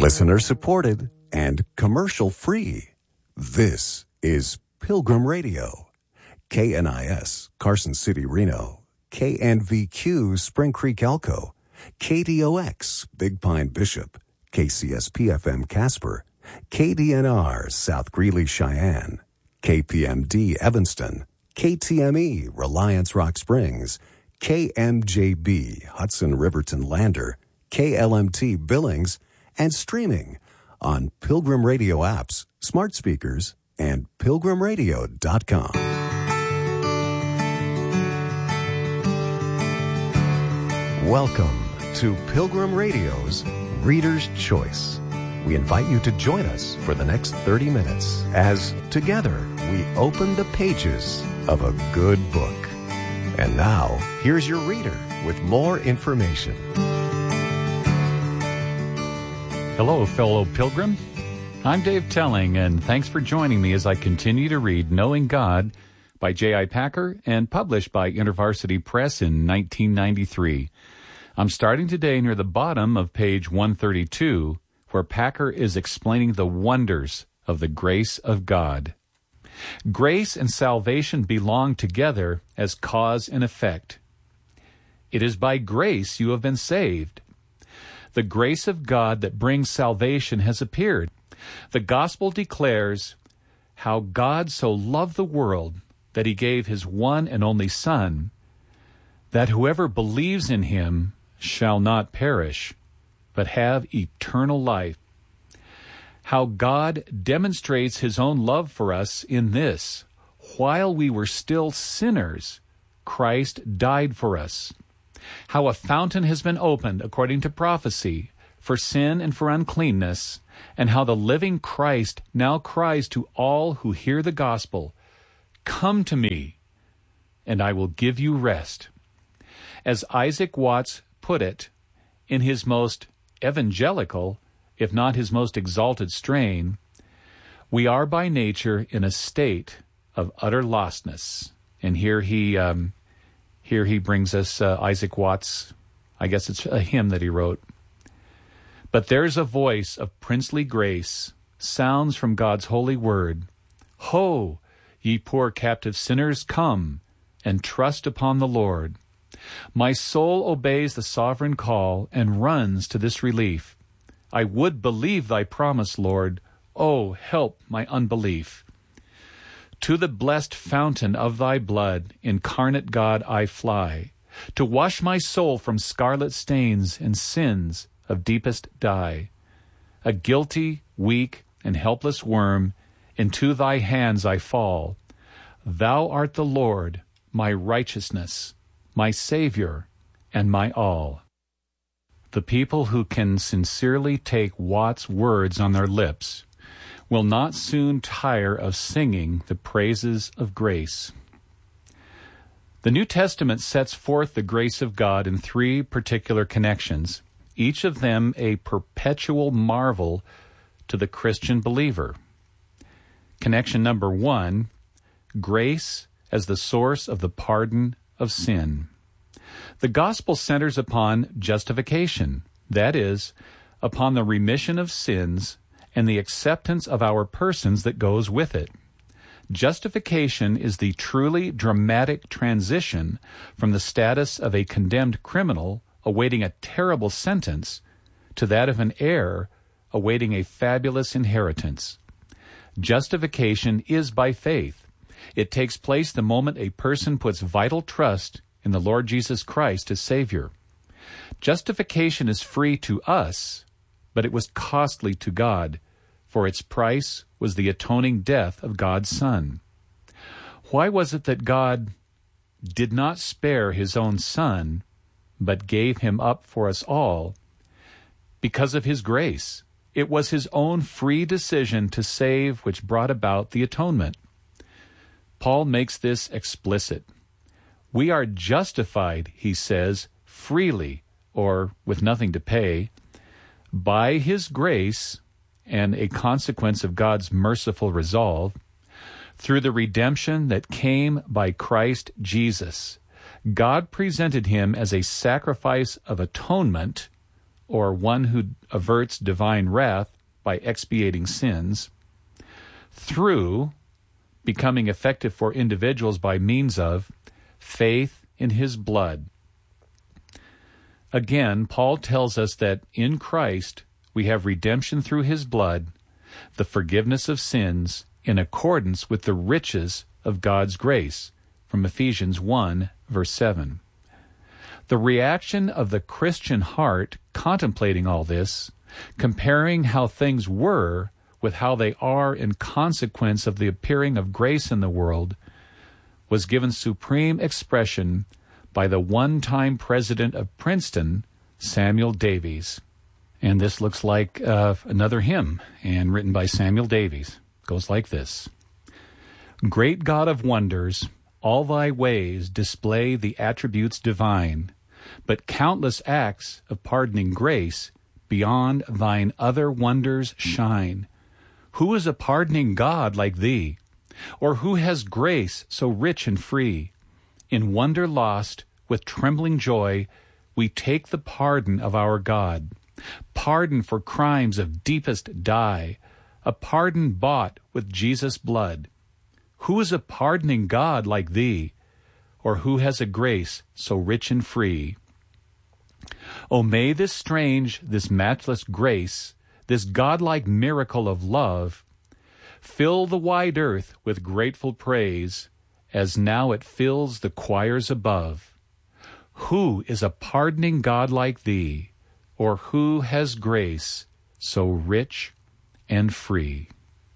Listener supported and commercial free. This is Pilgrim Radio. KNIS, Carson City, Reno. KNVQ, Spring Creek, Elko. KDOX, Big Pine, Bishop. KCSP-FM, Casper. KDNR, South Greeley, Cheyenne. KPMD, Evanston. KTME, Reliance, Rock Springs. KMJB, Hudson, Riverton, Lander. KLMT, Billings. And streaming on Pilgrim Radio apps, smart speakers, and pilgrimradio.com. Welcome to Pilgrim Radio's Reader's Choice. We invite you to join us for the next 30 minutes as together we open the pages of a good book. And now, here's your reader with more information. Hello, fellow pilgrim. I'm Dave Telling, and thanks for joining me as I continue to read Knowing God by J.I. Packer and published by InterVarsity Press in 1993. I'm starting today near the bottom of page 132, where Packer is explaining the wonders of the grace of God. Grace and salvation belong together as cause and effect. It is by grace you have been saved. The grace of God that brings salvation has appeared. The gospel declares how God so loved the world that he gave his one and only Son, that whoever believes in him shall not perish, but have eternal life. How God demonstrates his own love for us in this: while we were still sinners, Christ died for us. How a fountain has been opened, according to prophecy, for sin and for uncleanness, and how the living Christ now cries to all who hear the gospel, "Come to me, and I will give you rest." As Isaac Watts put it, in his most evangelical, if not his most exalted strain, we are by nature in a state of utter lostness. And here he brings us Isaac Watts. I guess it's a hymn that he wrote. But there's a voice of princely grace, sounds from God's holy word. Ho, ye poor captive sinners, come and trust upon the Lord. My soul obeys the sovereign call and runs to this relief. I would believe thy promise, Lord. Oh, help my unbelief. To the blessed fountain of thy blood, incarnate God, I fly, to wash my soul from scarlet stains and sins of deepest dye. A guilty, weak, and helpless worm, into thy hands I fall. Thou art the Lord, my righteousness, my Savior, and my all. The people who can sincerely take Watts' words on their lips will not soon tire of singing the praises of grace. The New Testament sets forth the grace of God in three particular connections, each of them a perpetual marvel to the Christian believer. Connection number 1, grace as the source of the pardon of sin. The gospel centers upon justification, that is, upon the remission of sins and the acceptance of our persons that goes with it. Justification is the truly dramatic transition from the status of a condemned criminal awaiting a terrible sentence to that of an heir awaiting a fabulous inheritance. Justification is by faith. It takes place the moment a person puts vital trust in the Lord Jesus Christ as Savior. Justification is free to us, but it was costly to God, for its price was the atoning death of God's Son. Why was it that God did not spare his own Son, but gave him up for us all? Because of his grace. It was his own free decision to save which brought about the atonement. Paul makes this explicit. We are justified, he says, freely, or with nothing to pay, by his grace, and a consequence of God's merciful resolve, through the redemption that came by Christ Jesus. God presented him as a sacrifice of atonement or one who averts divine wrath by expiating sins, through becoming effective for individuals by means of faith in his blood. Again, Paul tells us that in Christ we have redemption through his blood, the forgiveness of sins in accordance with the riches of God's grace, from Ephesians 1, verse 7. The reaction of the Christian heart contemplating all this, comparing how things were with how they are in consequence of the appearing of grace in the world, was given supreme expression by the one-time president of Princeton, Samuel Davies. And this looks like another hymn, and written by Samuel Davies. It goes like this. Great God of wonders, all thy ways display the attributes divine, but countless acts of pardoning grace beyond thine other wonders shine. Who is a pardoning God like thee? Or who has grace so rich and free? In wonder lost, with trembling joy, we take the pardon of our God. Pardon for crimes of deepest dye, a pardon bought with Jesus' blood. Who is a pardoning God like thee? Or who has a grace so rich and free? O may this strange, this matchless grace, this godlike miracle of love, fill the wide earth with grateful praise, as now it fills the choirs above. Who is a pardoning God like thee, or who has grace so rich and free?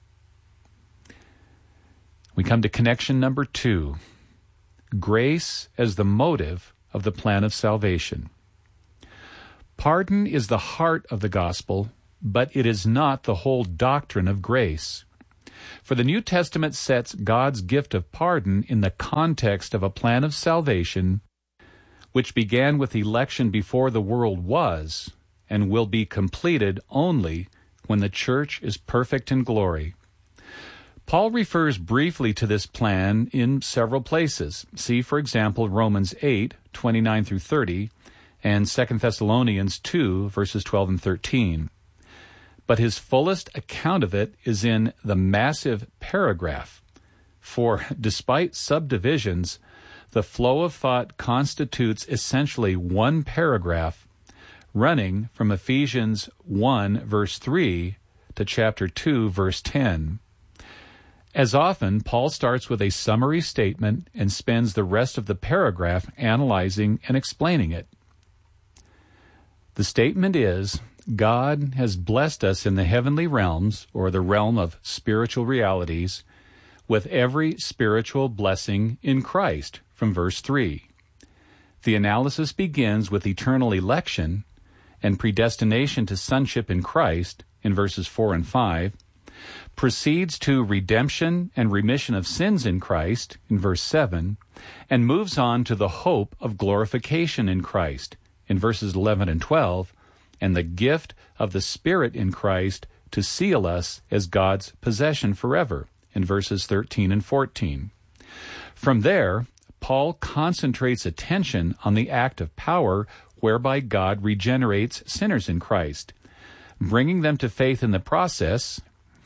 We come to connection number 2, grace as the motive of the plan of salvation. Pardon is the heart of the gospel, but it is not the whole doctrine of grace. For the New Testament sets God's gift of pardon in the context of a plan of salvation which began with election before the world was and will be completed only when the church is perfect in glory. Paul refers briefly to this plan in several places. See, for example, Romans 8, 29 through 30, and 2 Thessalonians 2, verses 12 and 13. But his fullest account of it is in the massive paragraph. For despite subdivisions, the flow of thought constitutes essentially one paragraph running from Ephesians 1, verse 3 to chapter 2, verse 10. As often, Paul starts with a summary statement and spends the rest of the paragraph analyzing and explaining it. The statement is, God has blessed us in the heavenly realms, or the realm of spiritual realities, with every spiritual blessing in Christ, from verse 3. The analysis begins with eternal election and predestination to sonship in Christ, in verses 4 and 5, proceeds to redemption and remission of sins in Christ, in verse 7, and moves on to the hope of glorification in Christ, in verses 11 and 12, and the gift of the Spirit in Christ to seal us as God's possession forever, in verses 13 and 14. From there, Paul concentrates attention on the act of power whereby God regenerates sinners in Christ. Bringing them to faith in the process,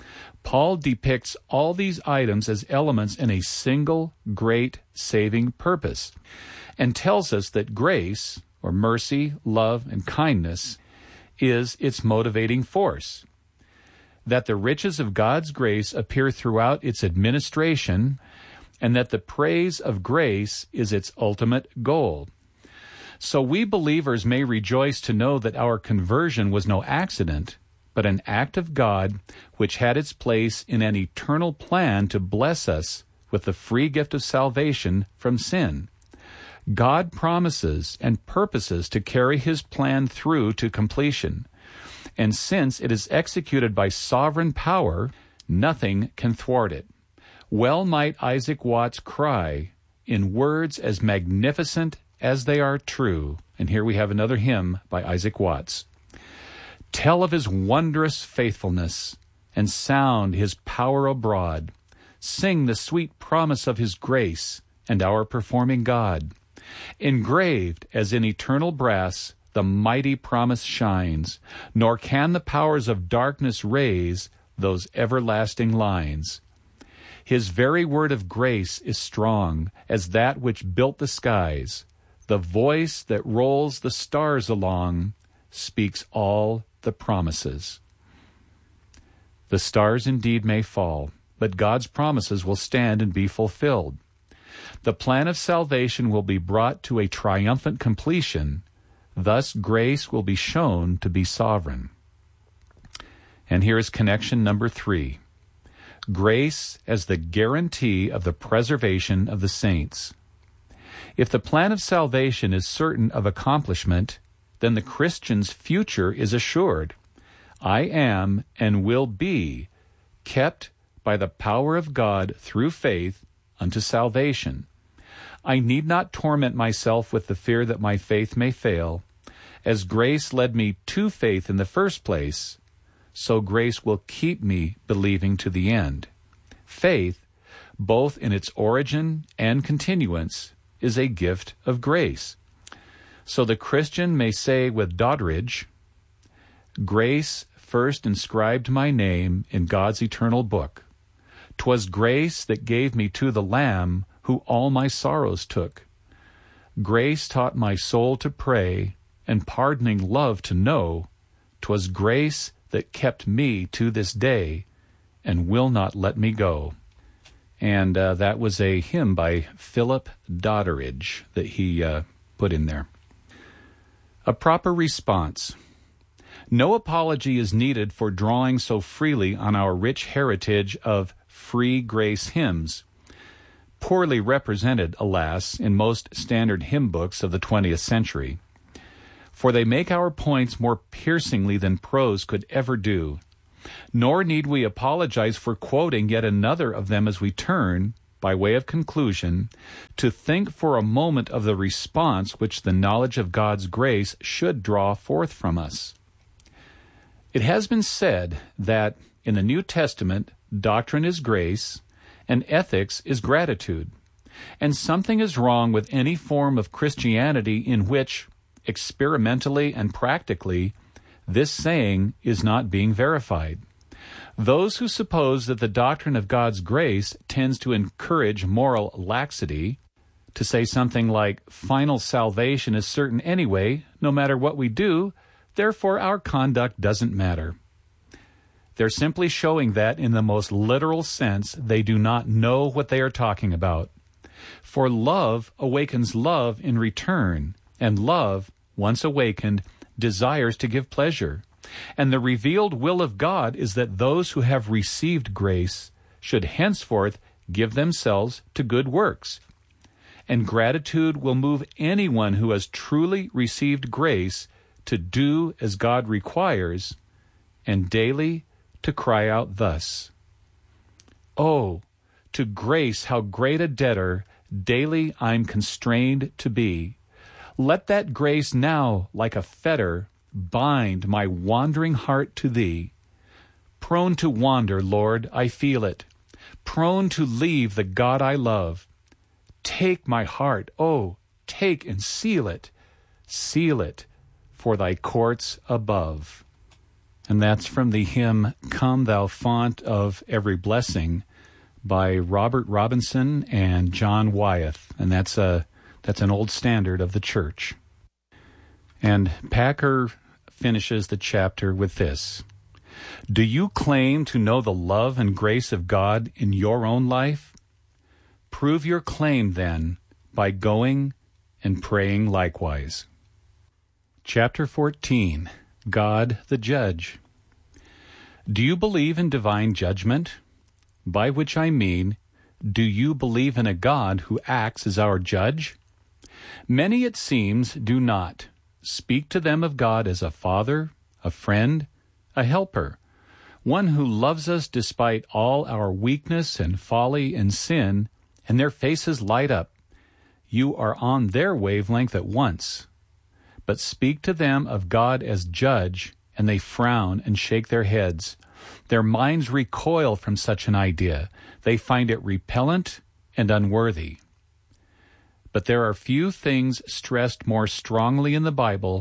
Paul depicts all these items as elements in a single great saving purpose, and tells us that grace, or mercy, love, and kindness, is its motivating force. That the riches of God's grace appear throughout its administration, and that the praise of grace is its ultimate goal. So we believers may rejoice to know that our conversion was no accident, but an act of God which had its place in an eternal plan to bless us with the free gift of salvation from sin. God promises and purposes to carry his plan through to completion. And since it is executed by sovereign power, nothing can thwart it. Well might Isaac Watts cry, in words as magnificent as they are true. And here we have another hymn by Isaac Watts. Tell of his wondrous faithfulness, and sound his power abroad. Sing the sweet promise of his grace, and our performing God. Engraved as in eternal brass, the mighty promise shines, nor can the powers of darkness raise those everlasting lines. His very word of grace is strong as that which built the skies. The voice that rolls the stars along speaks all the promises. The stars indeed may fall, but God's promises will stand and be fulfilled. The plan of salvation will be brought to a triumphant completion. Thus grace will be shown to be sovereign. And here is connection number 3. Grace as the guarantee of the preservation of the saints. If the plan of salvation is certain of accomplishment, then the Christian's future is assured. I am and will be kept by the power of God through faith unto salvation. I need not torment myself with the fear that my faith may fail. As grace led me to faith in the first place, so grace will keep me believing to the end. Faith, both in its origin and continuance, is a gift of grace. So the Christian may say with Doddridge, grace first inscribed my name in God's eternal book. 'Twas grace that gave me to the Lamb who all my sorrows took. Grace taught my soul to pray, and pardoning love to know. 'Twas grace that kept me to this day, and will not let me go. And that was a hymn by Philip Doddridge that he put in there. A proper response. No apology is needed for drawing so freely on our rich heritage of free grace hymns, poorly represented, alas, in most standard hymn books of the 20th century. For they make our points more piercingly than prose could ever do. Nor need we apologize for quoting yet another of them as we turn, by way of conclusion, to think for a moment of the response which the knowledge of God's grace should draw forth from us. It has been said that in the New Testament, doctrine is grace, and ethics is gratitude. And something is wrong with any form of Christianity in which, experimentally and practically, this saying is not being verified. Those who suppose that the doctrine of God's grace tends to encourage moral laxity, to say something like, final salvation is certain anyway, no matter what we do, therefore our conduct doesn't matter. They're simply showing that, in the most literal sense, they do not know what they are talking about. For love awakens love in return, and love, once awakened, desires to give pleasure. And the revealed will of God is that those who have received grace should henceforth give themselves to good works. And gratitude will move anyone who has truly received grace to do as God requires, and daily to cry out thus, "Oh, to grace how great a debtor daily I'm constrained to be. Let that grace now, like a fetter, bind my wandering heart to Thee. Prone to wander, Lord, I feel it. Prone to leave the God I love. Take my heart, oh, take and seal it for Thy courts above." And that's from the hymn, "Come Thou Fount of Every Blessing," by Robert Robinson and John Wyeth. And that's an old standard of the church. And Packer finishes the chapter with this: do you claim to know the love and grace of God in your own life? Prove your claim, then, by going and praying likewise. Chapter 14, God the Judge. Do you believe in divine judgment? By which I mean, do you believe in a God who acts as our judge? Many, it seems, do not. Speak to them of God as a father, a friend, a helper, one who loves us despite all our weakness and folly and sin, and their faces light up. You are on their wavelength at once. But speak to them of God as judge, and they frown and shake their heads. Their minds recoil from such an idea. They find it repellent and unworthy. But there are few things stressed more strongly in the Bible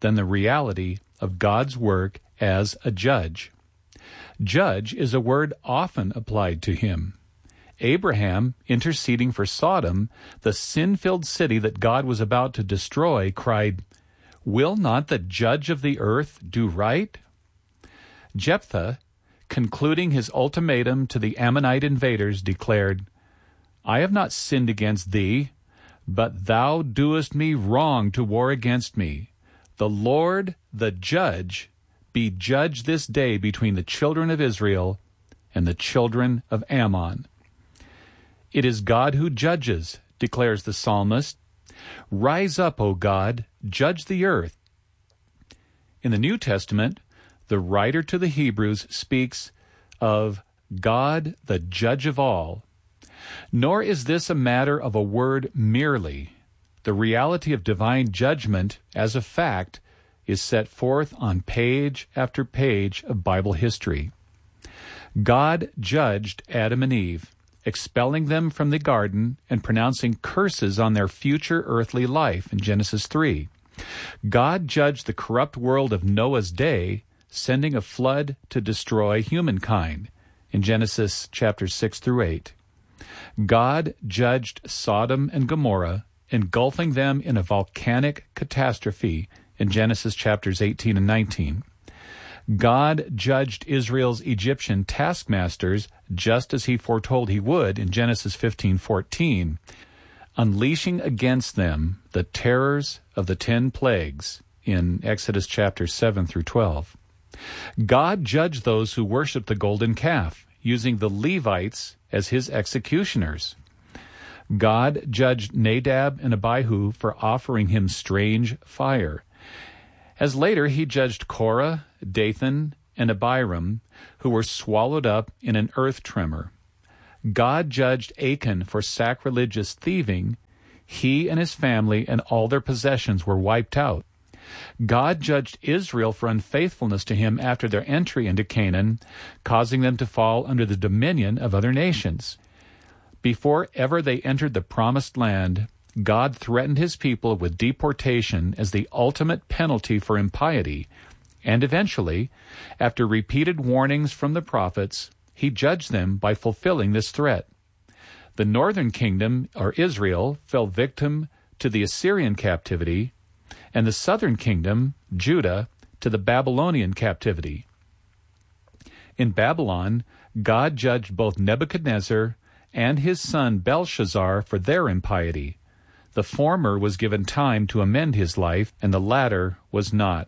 than the reality of God's work as a judge. Judge is a word often applied to him. Abraham, interceding for Sodom, the sin-filled city that God was about to destroy, cried, "Will not the judge of the earth do right?" Jephthah, concluding his ultimatum to the Ammonite invaders, declared, "I have not sinned against thee, but thou doest me wrong to war against me. The Lord, the judge, be judge this day between the children of Israel and the children of Ammon." It is God who judges, declares the psalmist. Rise up, O God, judge the earth. In the New Testament, the writer to the Hebrews speaks of God, the judge of all. Nor is this a matter of a word merely. The reality of divine judgment as a fact is set forth on page after page of Bible history. God judged Adam and Eve, expelling them from the garden and pronouncing curses on their future earthly life in Genesis 3. God judged the corrupt world of Noah's day, sending a flood to destroy humankind in Genesis chapters 6 through 8. God judged Sodom and Gomorrah, engulfing them in a volcanic catastrophe in Genesis chapters 18 and 19. God judged Israel's Egyptian taskmasters just as he foretold he would in Genesis 15:14, unleashing against them the terrors of the 10 plagues in Exodus chapters 7 through 12. God judged those who worshiped the golden calf, using the Levites as his executioners. God judged Nadab and Abihu for offering him strange fire, as later he judged Korah, Dathan, and Abiram, who were swallowed up in an earth tremor. God judged Achan for sacrilegious thieving. He and his family and all their possessions were wiped out. God judged Israel for unfaithfulness to him after their entry into Canaan, causing them to fall under the dominion of other nations. Before ever they entered the promised land, God threatened his people with deportation as the ultimate penalty for impiety, and eventually, after repeated warnings from the prophets, he judged them by fulfilling this threat. The northern kingdom, or Israel, fell victim to the Assyrian captivity, and the southern kingdom, Judah, to the Babylonian captivity. In Babylon, God judged both Nebuchadnezzar and his son Belshazzar for their impiety. The former was given time to amend his life, and the latter was not.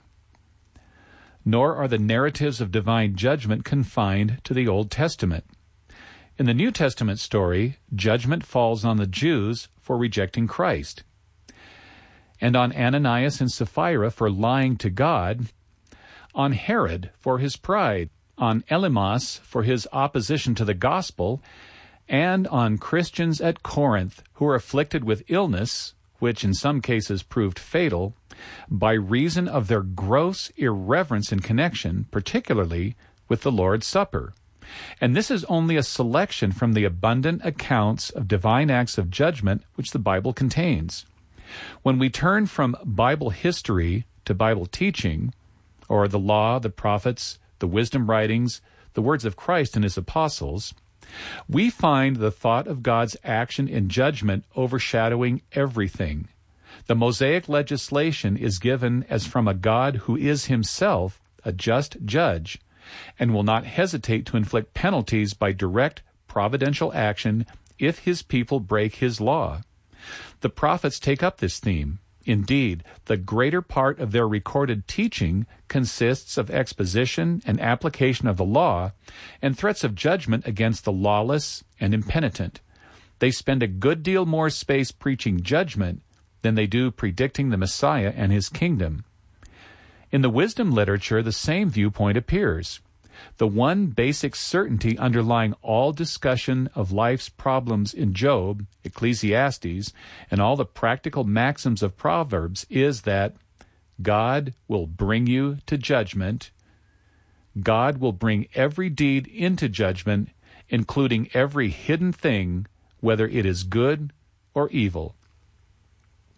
Nor are the narratives of divine judgment confined to the Old Testament. In the New Testament story, judgment falls on the Jews for rejecting Christ, and on Ananias and Sapphira for lying to God, on Herod for his pride, on Elymas for his opposition to the gospel, and on Christians at Corinth who were afflicted with illness, which in some cases proved fatal, by reason of their gross irreverence in connection, particularly with the Lord's Supper. And this is only a selection from the abundant accounts of divine acts of judgment which the Bible contains. When we turn from Bible history to Bible teaching, or the law, the prophets, the wisdom writings, the words of Christ and his apostles, we find the thought of God's action in judgment overshadowing everything. The Mosaic legislation is given as from a God who is himself a just judge and will not hesitate to inflict penalties by direct providential action if his people break his law. The prophets take up this theme. Indeed, the greater part of their recorded teaching consists of exposition and application of the law and threats of judgment against the lawless and impenitent. They spend a good deal more space preaching judgment than they do predicting the Messiah and his kingdom. In the wisdom literature, the same viewpoint appears. The one basic certainty underlying all discussion of life's problems in Job, Ecclesiastes, and all the practical maxims of Proverbs is that God will bring you to judgment. God will bring every deed into judgment, including every hidden thing, whether it is good or evil.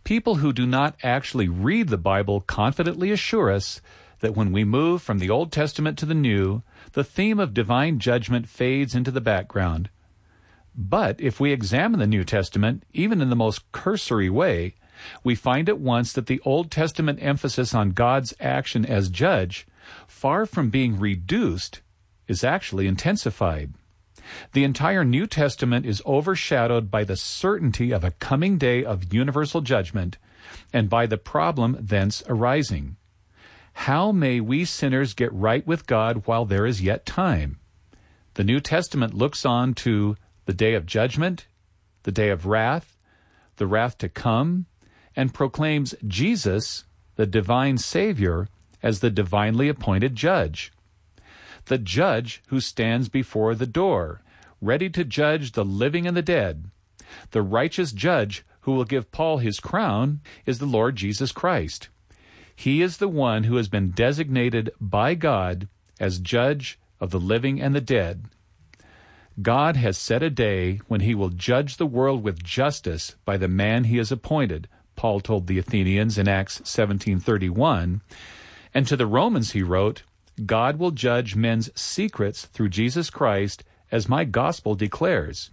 People who do not actually read the Bible confidently assure us that when we move from the Old Testament to the New, the theme of divine judgment fades into the background. But if we examine the New Testament, even in the most cursory way, we find at once that the Old Testament emphasis on God's action as judge, far from being reduced, is actually intensified. The entire New Testament is overshadowed by the certainty of a coming day of universal judgment and by the problem thence arising. How may we sinners get right with God while there is yet time? The New Testament looks on to the day of judgment, the day of wrath, the wrath to come, and proclaims Jesus, the divine Savior, as the divinely appointed judge. The judge who stands before the door, ready to judge the living and the dead. The righteous judge who will give Paul his crown is the Lord Jesus Christ. He is the one who has been designated by God as judge of the living and the dead. God has set a day when he will judge the world with justice by the man he has appointed, Paul told the Athenians in Acts 17:31, and to the Romans he wrote, God will judge men's secrets through Jesus Christ, as my gospel declares.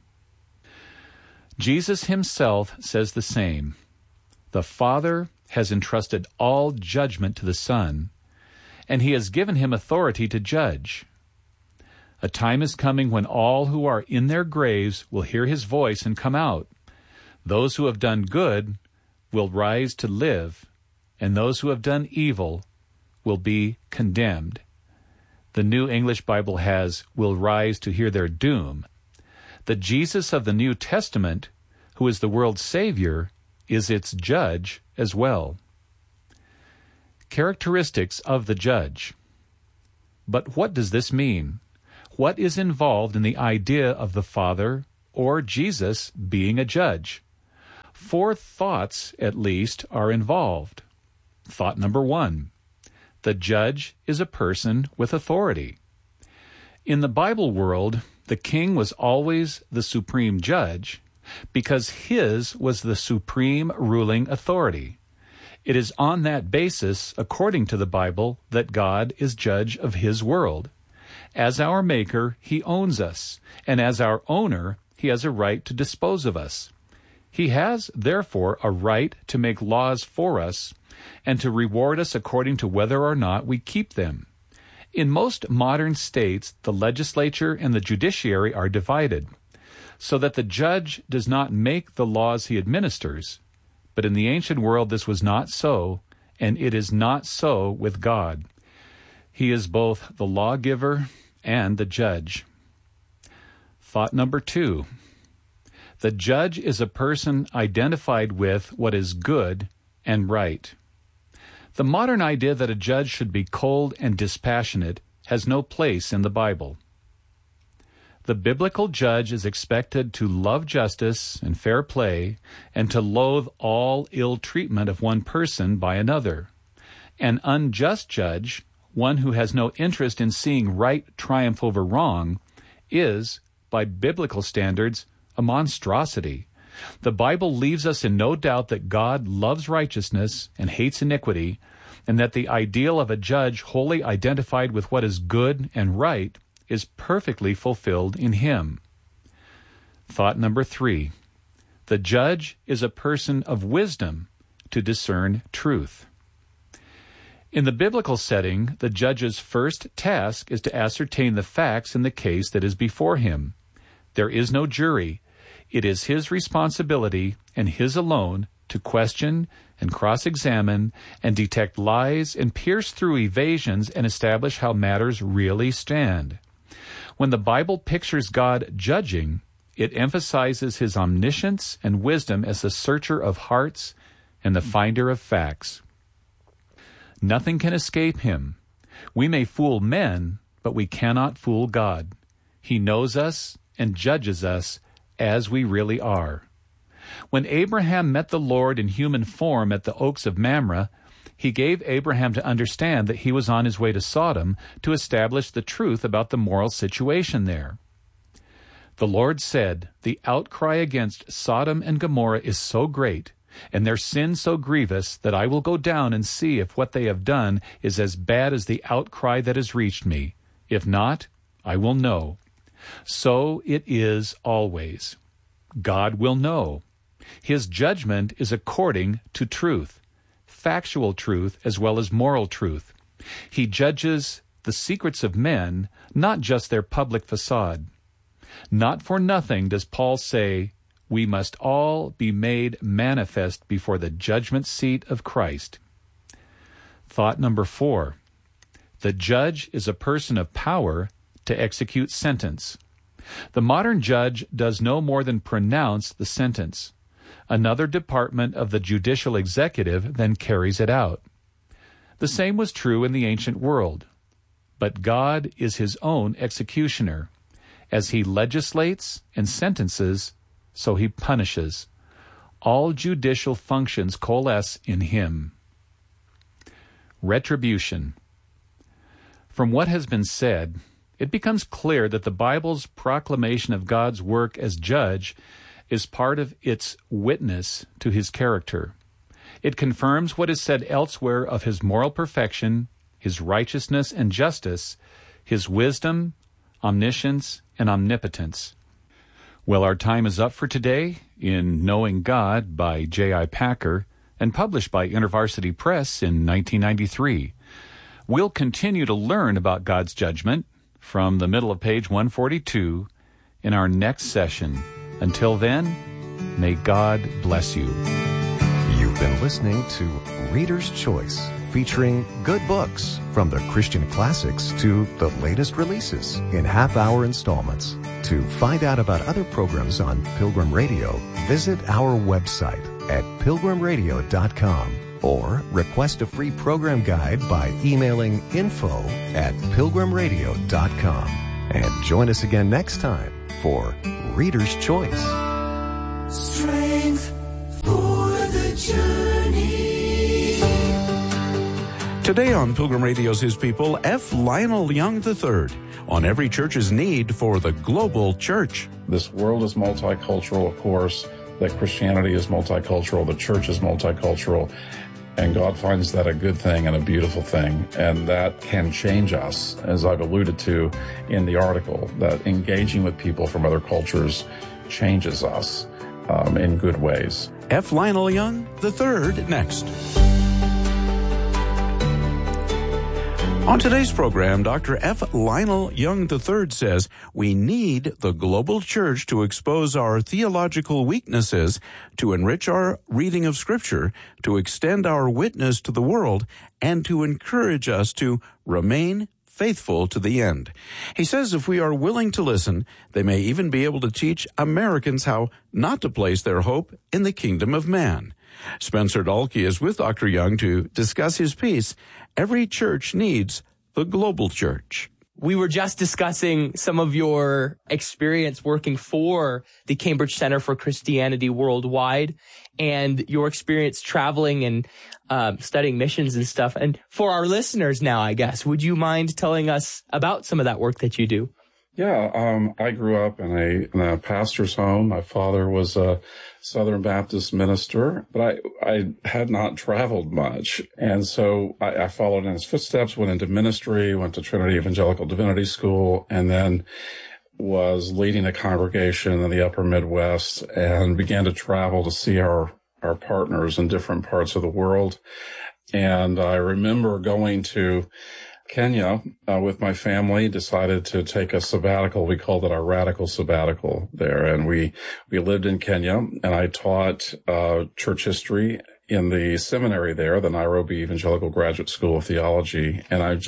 Jesus himself says the same. The Father has entrusted all judgment to the Son, and he has given him authority to judge. A time is coming when all who are in their graves will hear his voice and come out. Those who have done good will rise to live, and those who have done evil will be condemned. The New English Bible has, will rise to hear their doom. The Jesus of the New Testament, who is the world's Savior, is its judge as well. Characteristics of the judge. But what does this mean? What is involved in the idea of the Father or Jesus being a judge? 4 thoughts, at least, are involved. Thought number 1. The judge is a person with authority. In the Bible world, the king was always the supreme judge because his was the supreme ruling authority. It is on that basis, according to the Bible, that God is judge of his world. As our maker, he owns us, and as our owner, he has a right to dispose of us. He has, therefore, a right to make laws for us and to reward us according to whether or not we keep them. In most modern states, the legislature and the judiciary are divided, so that the judge does not make the laws he administers. But in the ancient world this was not so, and it is not so with God. He is both the lawgiver and the judge. Thought number 2. The judge is a person identified with what is good and right. The modern idea that a judge should be cold and dispassionate has no place in the Bible. The biblical judge is expected to love justice and fair play and to loathe all ill treatment of one person by another. An unjust judge, one who has no interest in seeing right triumph over wrong, is, by biblical standards, a monstrosity. The Bible leaves us in no doubt that God loves righteousness and hates iniquity, and that the ideal of a judge wholly identified with what is good and right is perfectly fulfilled in him. Thought number 3. The judge is a person of wisdom to discern truth. In the biblical setting, the judge's first task is to ascertain the facts in the case that is before him. There is no jury. It is his responsibility, and his alone, to question and cross-examine and detect lies and pierce through evasions and establish how matters really stand. When the Bible pictures God judging, it emphasizes his omniscience and wisdom as the searcher of hearts and the finder of facts. Nothing can escape him. We may fool men, but we cannot fool God. He knows us and judges us as we really are. When Abraham met the Lord in human form at the Oaks of Mamre, he gave Abraham to understand that he was on his way to Sodom to establish the truth about the moral situation there. The Lord said, "The outcry against Sodom and Gomorrah is so great and their sin so grievous that I will go down and see if what they have done is as bad as the outcry that has reached me. If not, I will know. So it is always. God will know. His judgment is according to truth, factual truth as well as moral truth. He judges the secrets of men, not just their public facade. Not for nothing does Paul say, we must all be made manifest before the judgment seat of Christ. Thought number 4. The judge is a person of power to execute sentence. The modern judge does no more than pronounce the sentence. Another department of the judicial executive then carries it out. The same was true in the ancient world. But God is his own executioner. As he legislates and sentences, so he punishes. All judicial functions coalesce in him. Retribution. From what has been said, it becomes clear that the Bible's proclamation of God's work as judge is part of its witness to his character. It confirms what is said elsewhere of his moral perfection, his righteousness and justice, his wisdom, omniscience, and omnipotence. Well, our time is up for today in Knowing God by J.I. Packer and published by InterVarsity Press in 1993. We'll continue to learn about God's judgment from the middle of page 142 in our next session. Until then, may God bless you. You've been listening to Reader's Choice, featuring good books from the Christian classics to the latest releases in half-hour installments. To find out about other programs on Pilgrim Radio, visit our website at pilgrimradio.com or request a free program guide by emailing info@pilgrimradio.com. And join us again next time for Reader's Choice. Strength for the journey. Today on Pilgrim Radio's His People, F. Lionel Young III on every church's need for the global church. This world is multicultural, of course, that Christianity is multicultural, the church is multicultural, and God finds that a good thing and a beautiful thing, and that can change us, as I've alluded to in the article, that engaging with people from other cultures changes us in good ways. F. Lionel Young III next. On today's program, Dr. F. Lionel Young III says we need the global church to expose our theological weaknesses, to enrich our reading of Scripture, to extend our witness to the world, and to encourage us to remain faithful to the end. He says if we are willing to listen, they may even be able to teach Americans how not to place their hope in the kingdom of man. Spencer Dalkey is with Dr. Young to discuss his piece, Every Church Needs the Global Church. We were just discussing some of your experience working for the Cambridge Center for Christianity Worldwide and your experience traveling and studying missions and stuff. And for our listeners now, I guess, would you mind telling us about some of that work that you do? Yeah, I grew up in a pastor's home. My father was a Southern Baptist minister, but I had not traveled much. And so I followed in his footsteps, went into ministry, went to Trinity Evangelical Divinity School, and then was leading a congregation in the upper Midwest and began to travel to see our partners in different parts of the world. And I remember going to Kenya with my family, decided to take a sabbatical. We called it our radical sabbatical there. And we lived in Kenya, and I taught church history in the seminary there, the Nairobi Evangelical Graduate School of Theology. And I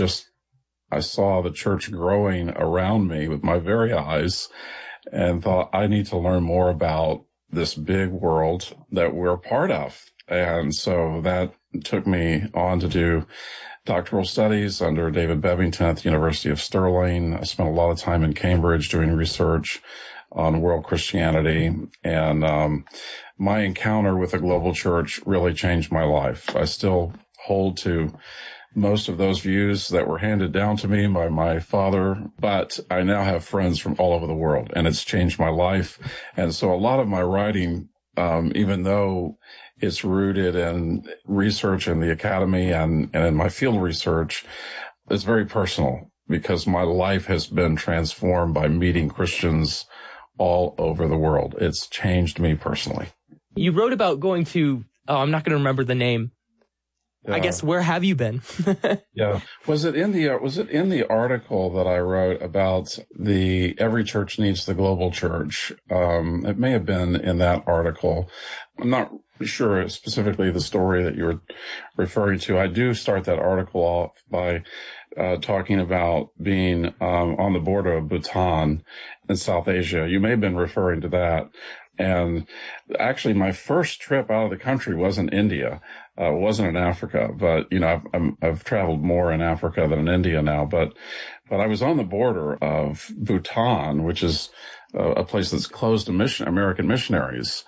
saw the church growing around me with my very eyes and thought, I need to learn more about this big world that we're part of. And so that took me on to do doctoral studies under David Bevington at the University of Stirling. I spent a lot of time in Cambridge doing research on world Christianity. And my encounter with the global church really changed my life. I still hold to most of those views that were handed down to me by my father, but I now have friends from all over the world, and it's changed my life. And so a lot of my writing, even though it's rooted in research in the academy and in my field research. It's very personal because my life has been transformed by meeting Christians all over the world. It's changed me personally. You wrote about going to, I'm not going to remember the name. I guess, where have you been? Yeah. Was it in the article that I wrote about every church needs the global church? It may have been in that article. I'm not sure specifically the story that you're referring to. I do start that article off by talking about being on the border of Bhutan in South Asia. You may have been referring to that. And actually, my first trip out of the country wasn't India. It wasn't in Africa, but, I've traveled more in Africa than in India now. But I was on the border of Bhutan, which is a place that's closed to American missionaries,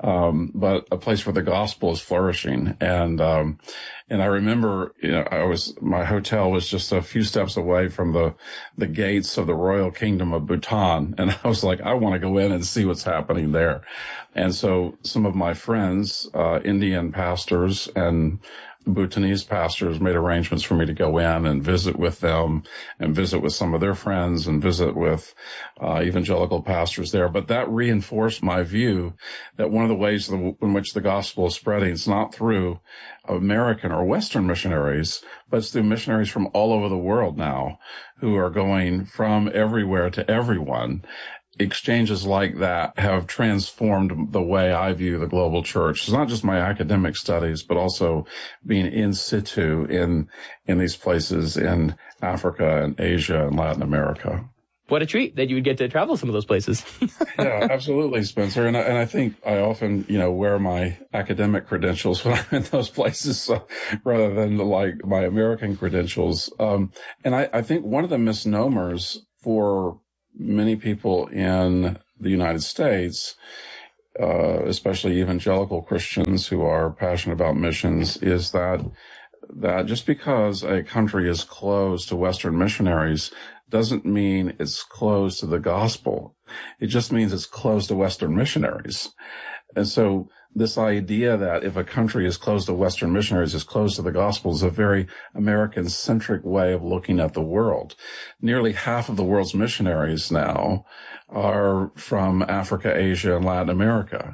but a place where the gospel is flourishing. And I remember, my hotel was just a few steps away from the gates of the Royal Kingdom of Bhutan. And I was like, I want to go in and see what's happening there. And so some of my friends, Indian pastors and Bhutanese pastors, made arrangements for me to go in and visit with them and visit with some of their friends and visit with evangelical pastors there. But that reinforced my view that one of the ways in which the gospel is spreading is not through American or Western missionaries, but it's through missionaries from all over the world now who are going from everywhere to everyone. Exchanges like that have transformed the way I view the global church. It's not just my academic studies, but also being in situ in these places in Africa and Asia and Latin America. What a treat that you would get to travel some of those places. Yeah, absolutely, Spencer. And I think I often, wear my academic credentials when I'm in those places rather than like my American credentials. And I think one of the misnomers for many people in the United States, especially evangelical Christians who are passionate about missions, is that just because a country is closed to Western missionaries doesn't mean it's closed to the gospel. It just means it's closed to Western missionaries. And so this idea that if a country is closed to Western missionaries, is closed to the gospel, is a very American-centric way of looking at the world. Nearly half of the world's missionaries now are from Africa, Asia, and Latin America.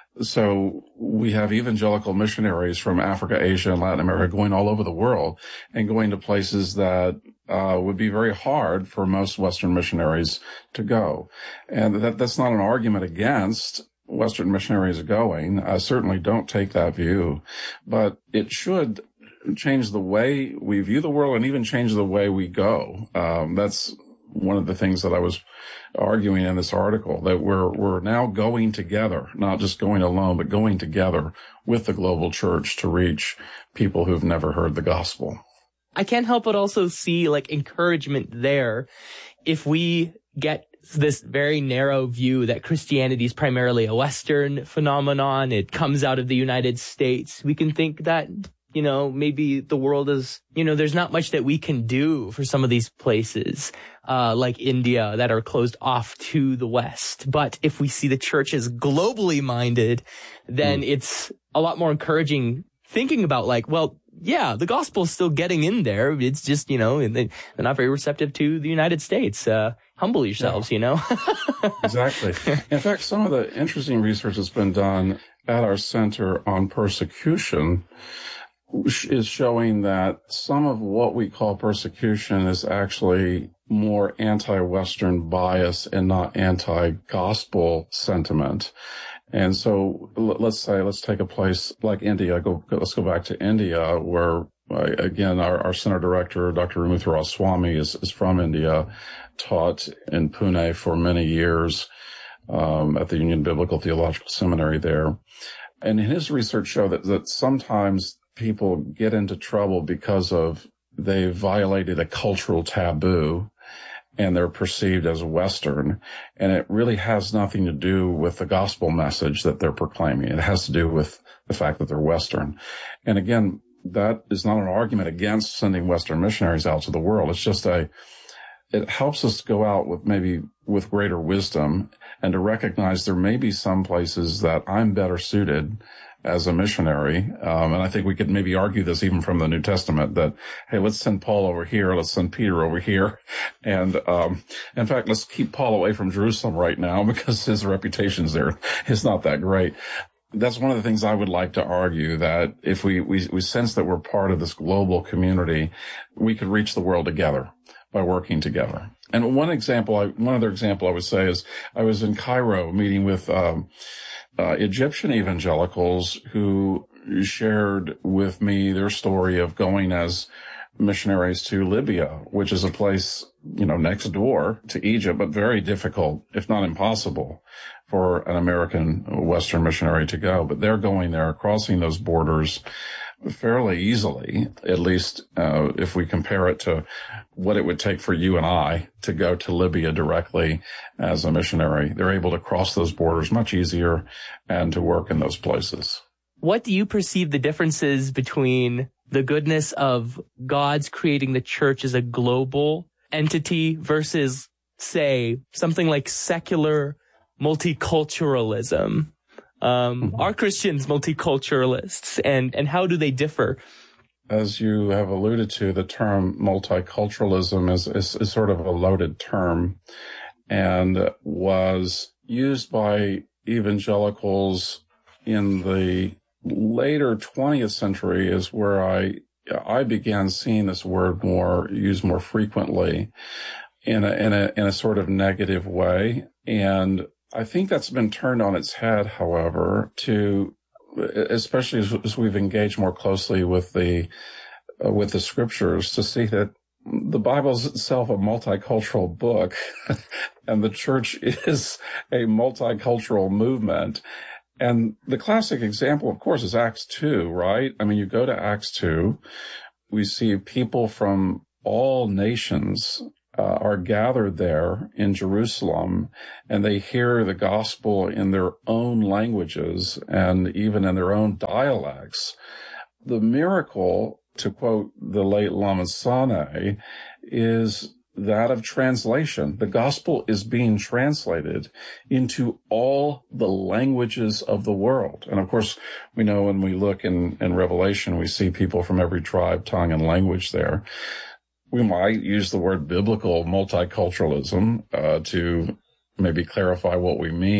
So we have evangelical missionaries from Africa, Asia, and Latin America going all over the world and going to places that would be very hard for most Western missionaries to go. And that's not an argument against Western missionaries going. I certainly don't take that view, but it should change the way we view the world and even change the way we go. That's one of the things that I was arguing in this article, that we're now going together, not just going alone, but going together with the global church to reach people who've never heard the gospel. I can't help but also see encouragement there. If we get this very narrow view that Christianity is primarily a Western phenomenon, it comes out of the United States, we can think that, maybe the world is, there's not much that we can do for some of these places, like India, that are closed off to the West. But if we see the church as globally minded, then it's a lot more encouraging thinking about yeah, the gospel is still getting in there. It's just, they're not very receptive to the United States. Humble yourselves, Exactly. In fact, some of the interesting research that's been done at our Center on Persecution is showing that some of what we call persecution is actually more anti-Western bias and not anti-gospel sentiment. And so let's take a place like India. Let's go back to India, where, again, our center director, Dr. Ramuthu Swami, is from India, taught in Pune for many years at the Union Biblical Theological Seminary there. And his research showed that sometimes people get into trouble because they violated a cultural taboo and they're perceived as Western. And it really has nothing to do with the gospel message that they're proclaiming. It has to do with the fact that they're Western. And again, that is not an argument against sending Western missionaries out to the world. It's just it helps us go out with greater wisdom and to recognize there may be some places that I'm better suited as a missionary. And I think we could maybe argue this even from the New Testament that, hey, let's send Paul over here. Let's send Peter over here. And, in fact, let's keep Paul away from Jerusalem right now because his reputation's there is not that great. That's one of the things I would like to argue, that if we sense that we're part of this global community, we could reach the world together by working together. And one other example I would say is I was in Cairo meeting with Egyptian evangelicals who shared with me their story of going as missionaries to Libya, which is a place, next door to Egypt, but very difficult, if not impossible, for an American Western missionary to go. But they're going there, crossing those borders fairly easily, at least if we compare it to what it would take for you and I to go to Libya directly as a missionary. They're able to cross those borders much easier and to work in those places. What do you perceive the differences between the goodness of God's creating the church as a global entity versus, say, something like secular multiculturalism? Are Christians multiculturalists, and how do they differ? As you have alluded to, the term multiculturalism is sort of a loaded term and was used by evangelicals in the later 20th century is where I began seeing this word used more frequently in a sort of negative way. And I think that's been turned on its head, however, especially as we've engaged more closely with the scriptures, to see that the Bible is itself a multicultural book and the church is a multicultural movement. And the classic example, of course, is Acts 2, right? I mean, you go to Acts 2, we see people from all nations are gathered there in Jerusalem, and they hear the gospel in their own languages and even in their own dialects. The miracle, to quote the late Lama Sane, is that of translation. The gospel is being translated into all the languages of the world. And of course, we know when we look in Revelation, we see people from every tribe, tongue, and language there. We might use the word biblical multiculturalism to maybe clarify what we mean.